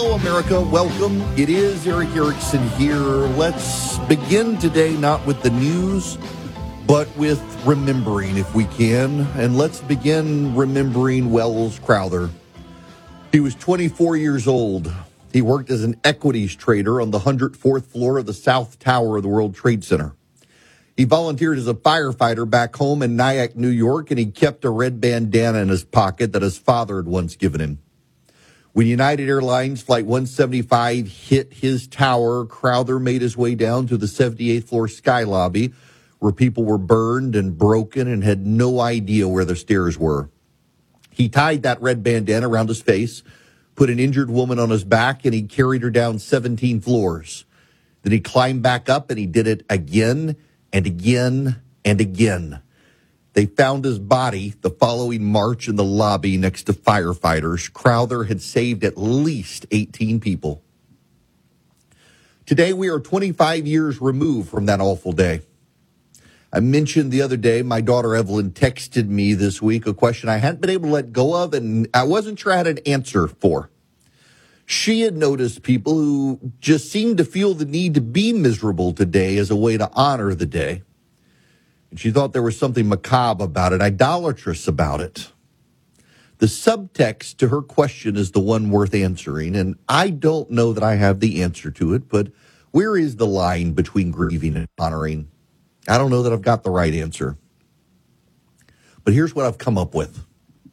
Hello, America. Welcome. It is Eric Erickson here. Let's begin today not with the news, but with remembering, if we can. And let's begin remembering Welles Crowther. He was 24 years old. He worked as an equities trader on the 104th floor of the South Tower of the World Trade Center. He volunteered as a firefighter back home in Nyack, New York, and he kept a red bandana in his pocket that his father had once given him. When United Airlines Flight 175 hit his tower, Crowther made his way down to the 78th floor sky lobby, where people were burned and broken and had no idea where the stairs were. He tied that red bandana around his face, put an injured woman on his back, and he carried her down 17 floors. Then he climbed back up, and he did it again and again and again. They found his body the following March in the lobby next to firefighters. Crowther had saved at least 18 people. Today, we are 25 years removed from that awful day. I mentioned the other day, my daughter Evelyn texted me this week a question I hadn't been able to let go of, and I wasn't sure I had an answer for. She had noticed people who just seemed to feel the need to be miserable today as a way to honor the day. And she thought there was something macabre about it, idolatrous about it. The subtext to her question is the one worth answering, and I don't know that I have the answer to it, but where is the line between grieving and honoring? I don't know that I've got the right answer. But here's what I've come up with.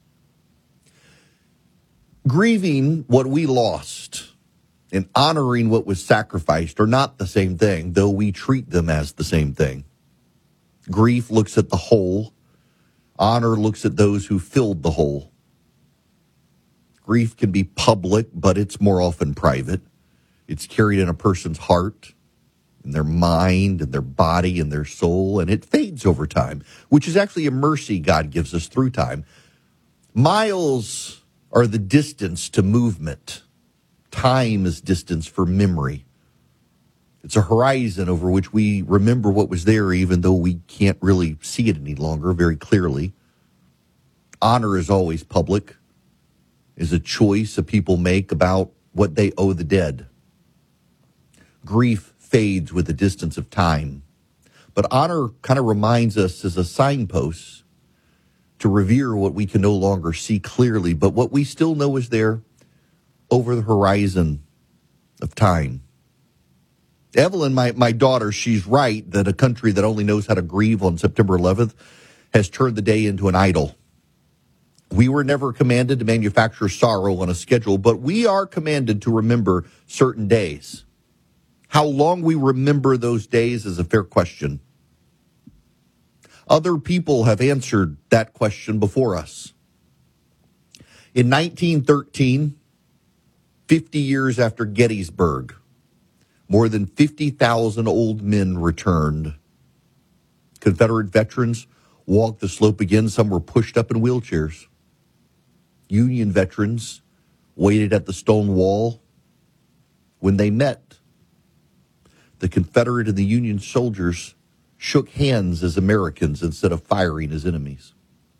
Grieving what we lost and honoring what was sacrificed are not the same thing, though we treat them as the same thing. Grief looks at the whole. Honor looks at those who filled the hole. Grief can be public, but it's more often private. It's carried in a person's heart, in their mind, in their body, in their soul, and it fades over time, which is actually a mercy God gives us through time. Miles are the distance to movement. Time is distance for memory. It's a horizon over which we remember what was there, even though we can't really see it any longer very clearly. Honor is always public, is a choice a people make about what they owe the dead. Grief fades with the distance of time. But honor kind of reminds us as a signpost to revere what we can no longer see clearly, but what we still know is there over the horizon of time. Evelyn, my daughter, she's right that a country that only knows how to grieve on September 11th has turned the day into an idol. We were never commanded to manufacture sorrow on a schedule, but we are commanded to remember certain days. How long we remember those days is a fair question. Other people have answered that question before us. In 1913, 50 years after Gettysburg, more than 50,000 old men returned. Confederate veterans walked the slope again. Some were pushed up in wheelchairs. Union veterans waited at the stone wall when they met. The Confederate and the Union soldiers shook hands as Americans instead of firing as enemies.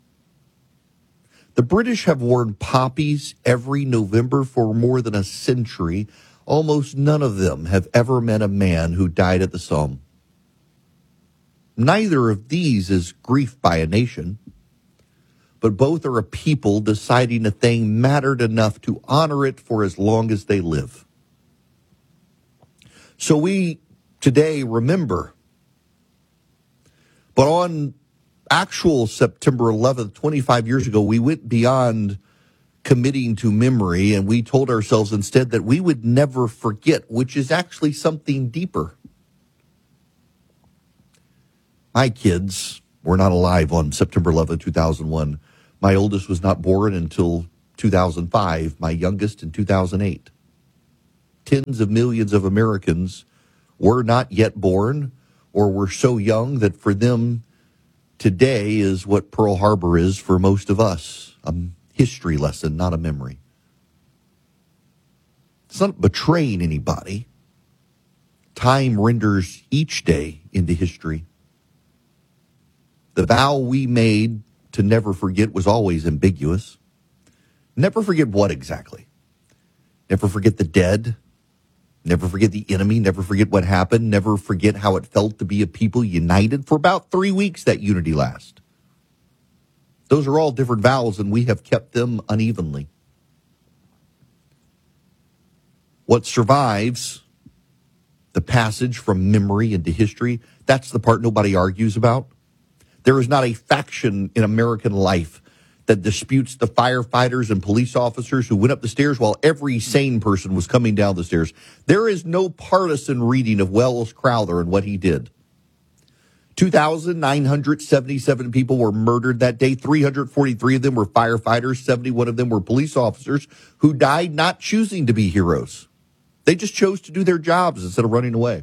The British have worn poppies every November for more than a century. Almost none of them have ever met a man who died at the Somme. Neither of these is grief by a nation, but both are a people deciding a thing mattered enough to honor it for as long as they live. So we today remember. But on actual September 11th, 25 years ago, we went beyond committing to memory, and we told ourselves instead that we would never forget, which is actually something deeper. My kids were not alive on September 11th, 2001. My oldest was not born until 2005, my youngest in 2008. Tens of millions of Americans were not yet born or were so young that for them today is what Pearl Harbor is for most of us. History lesson, not a memory. It's not betraying anybody. Time renders each day into history. The vow we made to never forget was always ambiguous. Never forget what exactly? Never forget the dead. Never forget the enemy. Never forget what happened. Never forget how it felt to be a people united. For about 3 weeks, that unity lasts. Those are all different vows, and we have kept them unevenly. What survives the passage from memory into history, that's the part nobody argues about. There is not a faction in American life that disputes the firefighters and police officers who went up the stairs while every sane person was coming down the stairs. There is no partisan reading of Welles Crowther and what he did. 2,977 people were murdered that day. 343 of them were firefighters. 71 of them were police officers who died not choosing to be heroes. They just chose to do their jobs instead of running away.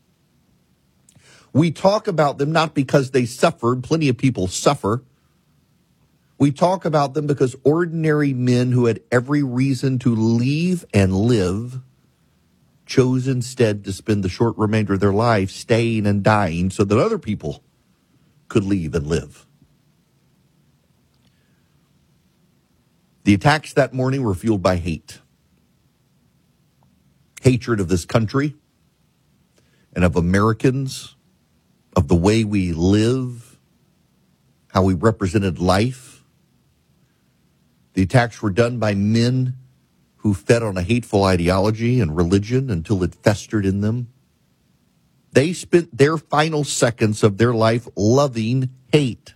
We talk about them not because they suffered. Plenty of people suffer. We talk about them because ordinary men who had every reason to leave and live chose instead to spend the short remainder of their lives staying and dying so that other people could leave and live. The attacks that morning were fueled by hate. Hatred of this country and of Americans, of the way we live, how we represented life. The attacks were done by men who fed on a hateful ideology and religion until it festered in them. They spent their final seconds of their life loving hate.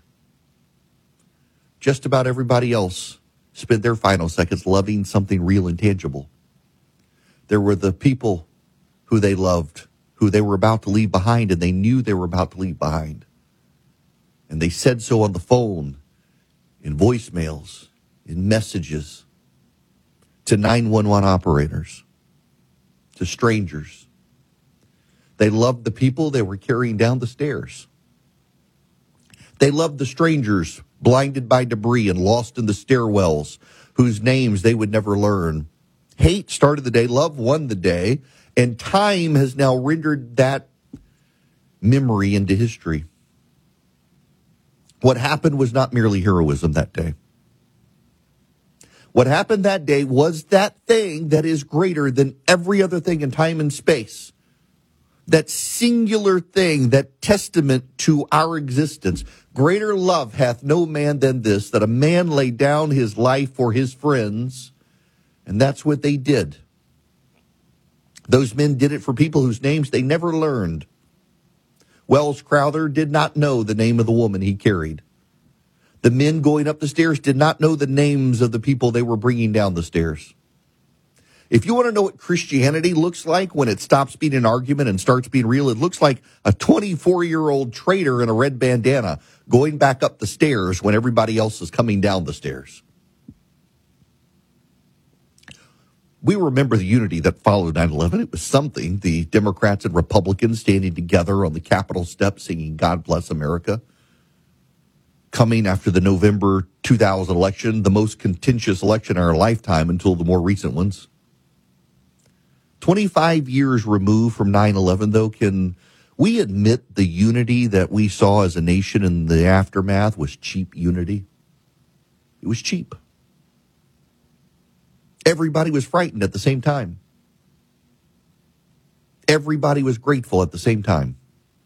Just about everybody else spent their final seconds loving something real and tangible. There were the people who they loved, who they were about to leave behind, and they knew they were about to leave behind. And they said so on the phone, in voicemails, in messages, to 911 operators, to strangers. They loved the people they were carrying down the stairs. They loved the strangers blinded by debris and lost in the stairwells, whose names they would never learn. Hate started the day, love won the day, and time has now rendered that memory into history. What happened was not merely heroism that day. What happened that day was that thing that is greater than every other thing in time and space. That singular thing, that testament to our existence. Greater love hath no man than this, that a man lay down his life for his friends. And that's what they did. Those men did it for people whose names they never learned. Welles Crowther did not know the name of the woman he carried. The men going up the stairs did not know the names of the people they were bringing down the stairs. If you want to know what Christianity looks like when it stops being an argument and starts being real, it looks like a 24-year-old traitor in a red bandana going back up the stairs when everybody else is coming down the stairs. We remember the unity that followed 9/11. It was something. The Democrats and Republicans standing together on the Capitol steps singing God Bless America. Coming after the November 2000 election, the most contentious election in our lifetime until the more recent ones. 25 years removed from 9/11, though, can we admit the unity that we saw as a nation in the aftermath was cheap unity? It was cheap. Everybody was frightened at the same time. Everybody was grateful at the same time.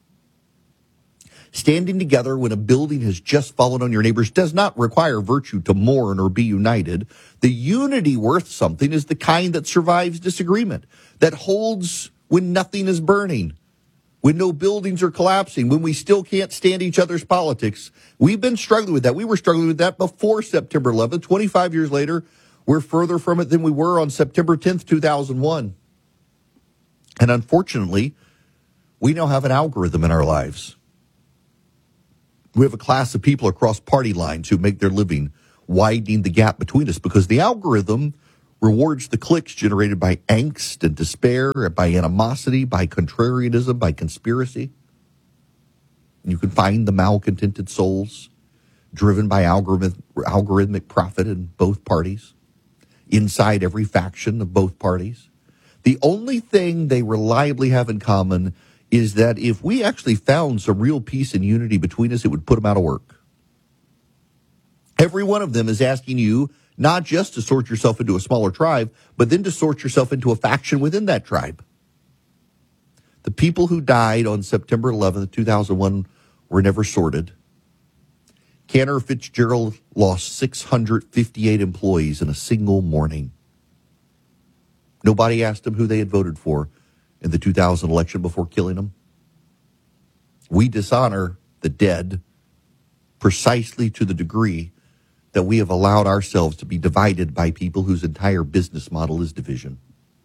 Standing together when a building has just fallen on your neighbors does not require virtue to mourn or be united. The unity worth something is the kind that survives disagreement, that holds when nothing is burning, when no buildings are collapsing, when we still can't stand each other's politics. We've been struggling with that. We were struggling with that before September 11th. 25 years later, we're further from it than we were on September 10th, 2001. And unfortunately, we now have an algorithm in our lives. We have a class of people across party lines who make their living widening the gap between us because the algorithm rewards the clicks generated by angst and despair, by animosity, by contrarianism, by conspiracy. You can find the malcontented souls driven by algorithmic profit in both parties, inside every faction of both parties. The only thing they reliably have in common is that if we actually found some real peace and unity between us, it would put them out of work. Every one of them is asking you not just to sort yourself into a smaller tribe, but then to sort yourself into a faction within that tribe. The people who died on September 11th, 2001 were never sorted. Cantor Fitzgerald lost 658 employees in a single morning. Nobody asked them who they had voted for in the 2000 election before killing them. We dishonor the dead precisely to the degree that we have allowed ourselves to be divided by people whose entire business model is division.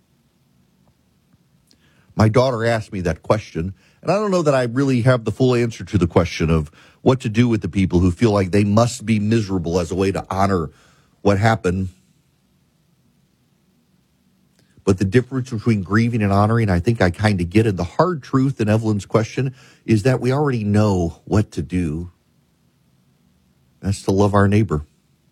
My daughter asked me that question, and I don't know that I really have the full answer to the question of what to do with the people who feel like they must be miserable as a way to honor what happened. But the difference between grieving and honoring, I think I kind of get it. The hard truth in Evelyn's question is that we already know what to do. That's to love our neighbor.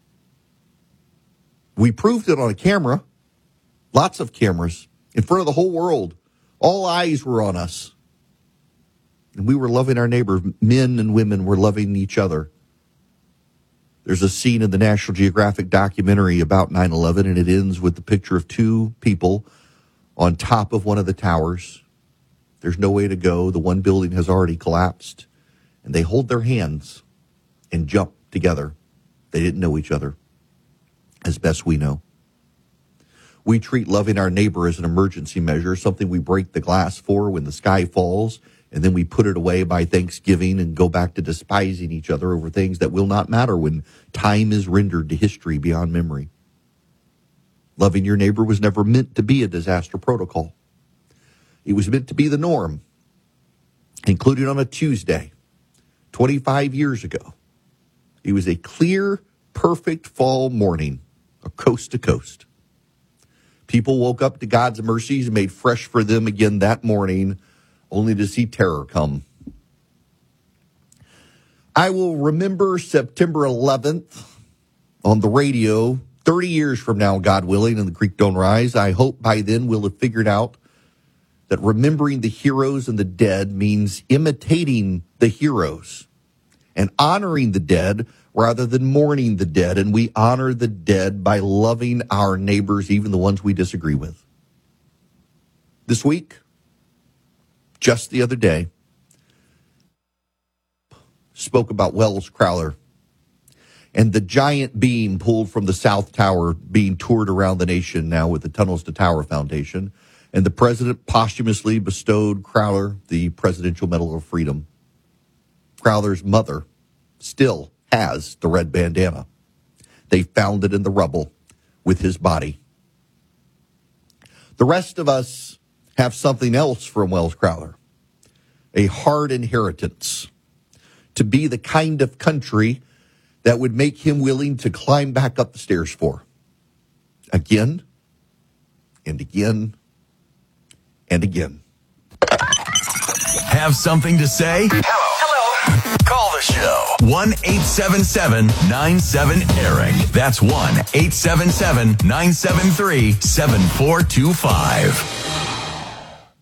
We proved it on a camera, lots of cameras, in front of the whole world. All eyes were on us. And we were loving our neighbor. Men and women were loving each other. There's a scene in the National Geographic documentary about 9/11, and it ends with the picture of two people on top of one of the towers. There's no way to go. The one building has already collapsed. And they hold their hands and jump together. They didn't know each other, as best we know. We treat loving our neighbor as an emergency measure, something we break the glass for when the sky falls, and then we put it away by Thanksgiving and go back to despising each other over things that will not matter when time is rendered to history beyond memory. Loving your neighbor was never meant to be a disaster protocol. It was meant to be the norm, including on a Tuesday, 25 years ago. It was a clear, perfect fall morning, coast to coast. People woke up to God's mercies made fresh for them again that morning, only to see terror come. I will remember September 11th on the radio 30 years from now, God willing, and the creek don't rise. I hope by then we'll have figured out that remembering the heroes and the dead means imitating the heroes and honoring the dead rather than mourning the dead. And we honor the dead by loving our neighbors, even the ones we disagree with. This week, just the other day, spoke about Wells Crowther and the giant beam pulled from the South Tower being toured around the nation now with the Tunnels to Tower Foundation. And the president posthumously bestowed Crowther the Presidential Medal of Freedom. Crowther's mother still has the red bandana. They found it in the rubble with his body. The rest of us have something else from Wells Crowther, a hard inheritance, to be the kind of country that would make him willing to climb back up the stairs for. Again and again and again. Have something to say? Hello. Call the show. 1-877-97-ERIC. That's 1-877-973-7425.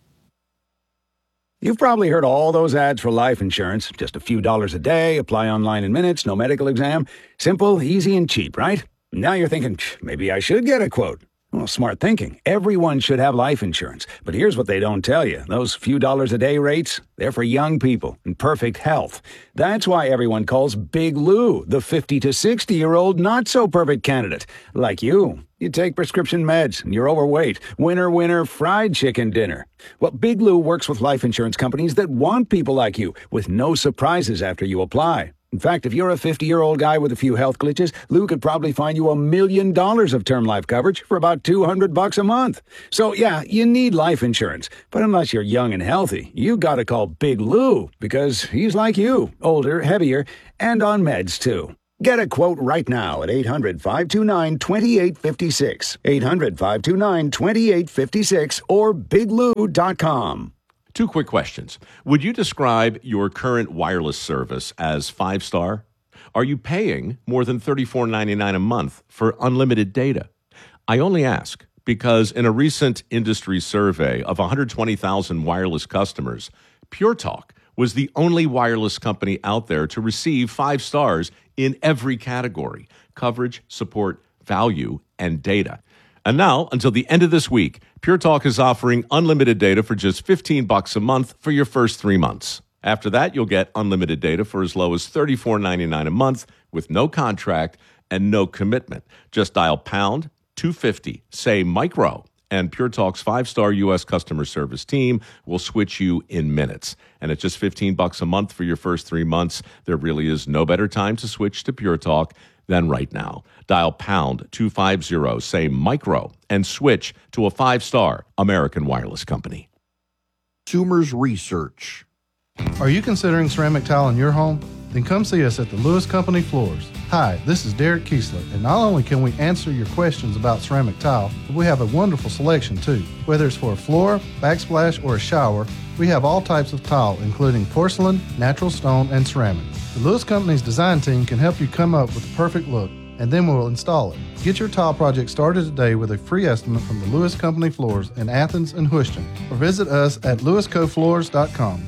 You've probably heard all those ads for life insurance. Just a few dollars a day, apply online in minutes, no medical exam. Simple, easy, and cheap, right? Now you're thinking, maybe I should get a quote. Well, smart thinking. Everyone should have life insurance. But here's what they don't tell you. Those few dollars a day rates, they're for young people in perfect health. That's why everyone calls Big Lou the 50 to 60-year-old not-so-perfect candidate. Like you. You take prescription meds, and you're overweight. Winner, winner, fried chicken dinner. Well, Big Lou works with life insurance companies that want people like you, with no surprises after you apply. In fact, if you're a 50-year-old guy with a few health glitches, Lou could probably find you $1 million of term life coverage for about $200 a month. So, yeah, you need life insurance. But unless you're young and healthy, you gotta call Big Lou, because he's like you, older, heavier, and on meds, too. Get a quote right now at 800-529-2856, 800-529-2856, or biglou.com. Two quick questions. Would you describe your current wireless service as 5-star? Are you paying more than $34.99 a month for unlimited data? I only ask because in a recent industry survey of 120,000 wireless customers, Pure Talk was the only wireless company out there to receive 5 stars in every category: coverage, support, value, and data. And now, until the end of this week, Pure Talk is offering unlimited data for just $15 a month for your first 3 months. After that, you'll get unlimited data for as low as $34.99 a month with no contract and no commitment. Just dial pound 250, say micro, and Pure Talk's 5-star U.S. customer service team will switch you in minutes. And at just $15 a month for your first 3 months, there really is no better time to switch to Pure Talk than right now. Dial pound 250, say micro, and switch to a 5-star American Wireless company. Consumers Research. Are you considering ceramic tile in your home? Then come see us at the Lewis Company Floors. Hi, this is Derek Kiesler, and not only can we answer your questions about ceramic tile, but we have a wonderful selection too. Whether it's for a floor, backsplash, or a shower, we have all types of tile, including porcelain, natural stone, and ceramic. The Lewis Company's design team can help you come up with the perfect look, and then we'll install it. Get your tile project started today with a free estimate from the Lewis Company Floors in Athens and Houston, or visit us at lewiscofloors.com.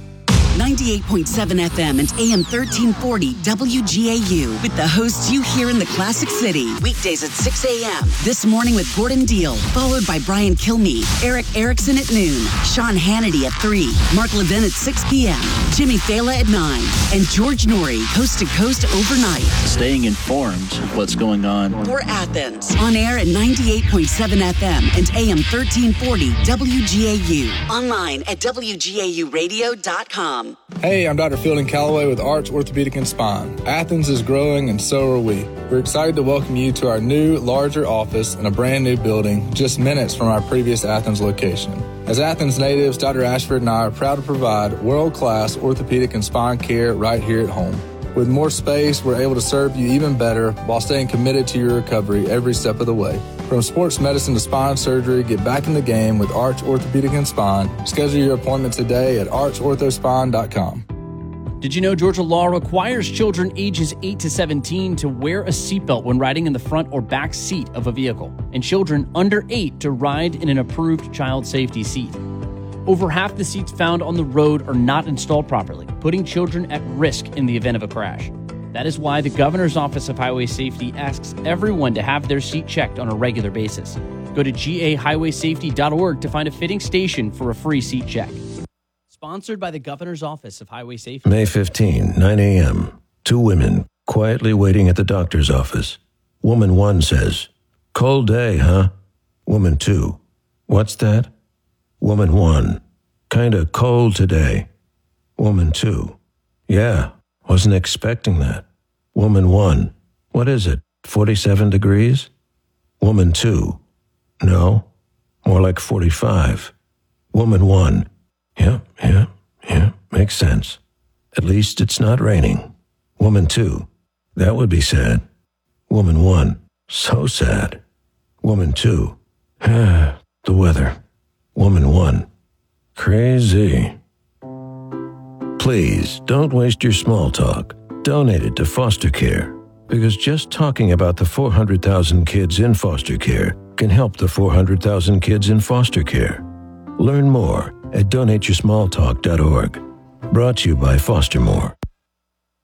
98.7 FM and AM 1340 WGAU with the hosts you hear in the Classic City. Weekdays at 6 a.m. This morning with Gordon Deal, followed by Brian Kilmeade, Eric Erickson at noon, Sean Hannity at 3, Mark Levin at 6 p.m., Jimmy Fallon at 9, and George Norrie, coast to coast overnight. Staying informed of what's going on. For Athens, on air at 98.7 FM and AM 1340 WGAU. Online at WGAUradio.com. Hey, I'm Dr. Fielding Calloway with Arch Orthopedic and Spine. Athens is growing and so are we. We're excited to welcome you to our new, larger office in a brand new building just minutes from our previous Athens location. As Athens natives, Dr. Ashford and I are proud to provide world-class orthopedic and spine care right here at home. With more space, we're able to serve you even better while staying committed to your recovery every step of the way. From sports medicine to spine surgery, get back in the game with Arch Orthopedic and Spine. Schedule your appointment today at archorthospine.com. Did you know Georgia law requires children ages 8 to 17 to wear a seatbelt when riding in the front or back seat of a vehicle, and children under 8 to ride in an approved child safety seat? Over half the seats found on the road are not installed properly, putting children at risk in the event of a crash. That is why the Governor's Office of Highway Safety asks everyone to have their seat checked on a regular basis. Go to gahighwaysafety.org to find a fitting station for a free seat check. Sponsored by the Governor's Office of Highway Safety. May 15, 9 a.m. 2 women quietly waiting at the doctor's office. Woman 1 says, "Cold day, huh?" Woman 2, "What's that?" Woman 1, "Kinda cold today." Woman 2, "Yeah, wasn't expecting that." Woman 1, "What is it, 47 degrees?" Woman 2, "No, more like 45. Woman 1, yeah, makes sense. At least it's not raining." Woman 2, "That would be sad." Woman 1, "So sad." Woman 2, "The weather." Woman 1, "Crazy." Please don't waste your small talk. Donate it to foster care, because just talking about the 400,000 kids in foster care can help the 400,000 kids in foster care. Learn more at donateyoursmalltalk.org. Brought to you by Foster More.